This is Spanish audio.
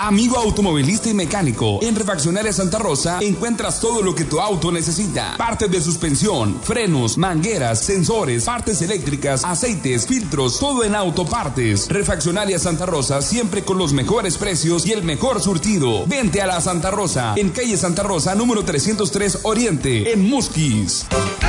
Amigo automovilista y mecánico, en Refaccionaria Santa Rosa encuentras todo lo que tu auto necesita. Partes de suspensión, frenos, mangueras, sensores, partes eléctricas, aceites, filtros, todo en autopartes. Refaccionaria Santa Rosa, siempre con los mejores precios y el mejor surtido. Vente a la Santa Rosa, en calle Santa Rosa, número 303 Oriente, en Musquis.